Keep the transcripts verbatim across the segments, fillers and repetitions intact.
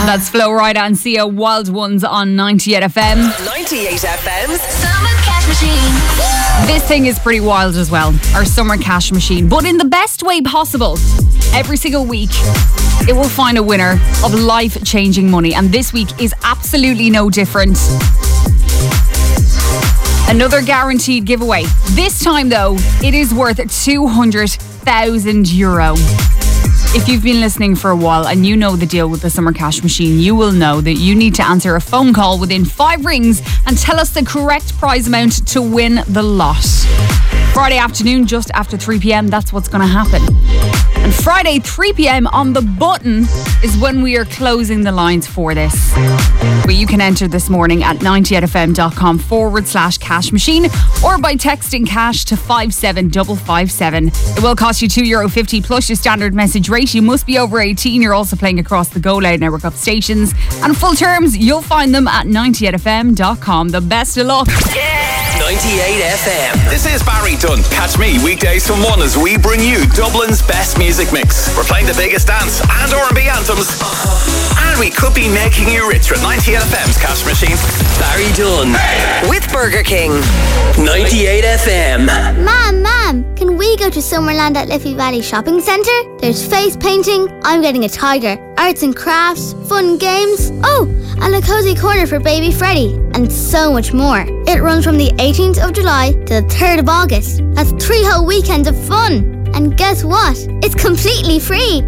That's Flo Rida and Sia, Wild Ones on ninety-eight F M. ninety-eight F M's Summer Cash Machine. This thing is pretty wild as well, our Summer Cash Machine, but in the best way possible. Every single week, it will find a winner of life-changing money, and this week is absolutely no different. Another guaranteed giveaway. This time, though, it is worth two hundred thousand euro. If you've been listening for a while and you know the deal with the Summer Cash Machine, you will know that you need to answer a phone call within five rings and tell us the correct prize amount to win the lot. Friday afternoon, just after three p.m, that's what's going to happen. And Friday, three p.m, on the button is when we are closing the lines for this. But you can enter this morning at ninety-eight fm.com forward slash cash machine or by texting cash to five seven five five seven. It will cost you two euro fifty plus your standard message rate. You must be over eighteen. You're also playing across the Go Loud network of stations. And full terms, you'll find them at ninety-eight f m dot com. The best of luck. Yeah! ninety-eight F M. This is Barry Dunn. Catch me weekdays from one as we bring you Dublin's best music mix. We're playing the biggest dance and R and B anthems. And we could be making you richer at ninety-eight F M's Cash Machine. Barry Dunn. With Burger King. ninety-eight F M. Mom, Mom, can we go to Summerland at Liffey Valley Shopping Centre? There's face painting, I'm getting a tiger, arts and crafts, fun games, oh, and a cozy corner for baby Freddie, and so much more. It runs from the eighteenth of July to the third of August. That's three whole weekends of fun. And guess what? It's completely free.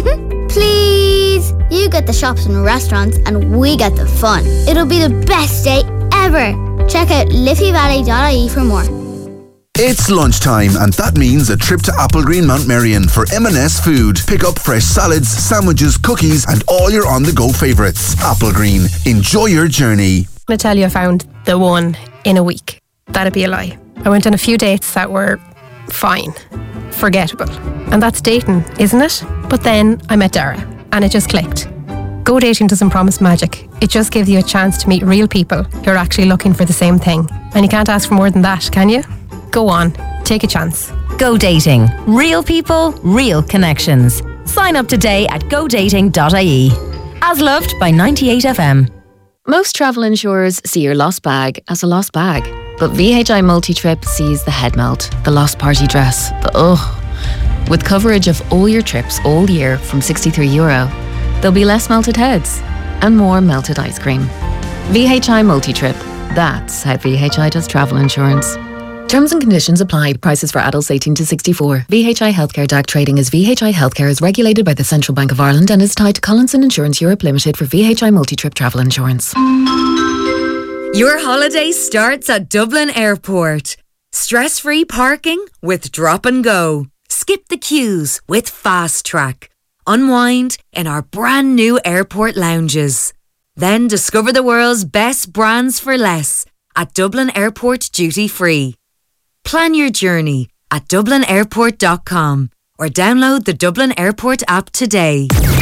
Please, you get the shops and restaurants and we get the fun. It'll be the best day ever. Check out liffey valley dot I E for more. It's lunchtime, and that means a trip to Applegreen Mount Marion for M and S Food. Pick up fresh salads, sandwiches, cookies, and all your on-the-go favourites. Applegreen. Enjoy your journey. I'm going to tell you I found the one in a week. That'd be a lie. I went on a few dates that were fine, forgettable. And that's dating, isn't it? But then I met Dara, and it just clicked. Go dating doesn't promise magic. It just gives you a chance to meet real people who are actually looking for the same thing. And you can't ask for more than that, can you? Go on, take a chance. Go Dating. Real people, real connections. Sign up today at go dating dot I E. As loved by ninety-eight F M. Most travel insurers see your lost bag as a lost bag. But V H I Multi-Trip sees the head melt, the lost party dress, the ugh. With coverage of all your trips all year from sixty-three euro, there'll be less melted heads and more melted ice cream. V H I Multi-Trip. That's how V H I does travel insurance. Terms and conditions apply. Prices for adults eighteen to sixty-four. V H I Healthcare D A C trading as V H I Healthcare is regulated by the Central Bank of Ireland and is tied to Collinson Insurance Europe Limited for V H I Multi-Trip travel insurance. Your holiday starts at Dublin Airport. Stress-free parking with Drop and Go. Skip the queues with Fast Track. Unwind in our brand new airport lounges. Then discover the world's best brands for less at Dublin Airport Duty Free. Plan your journey at dublin airport dot com or download the Dublin Airport app today.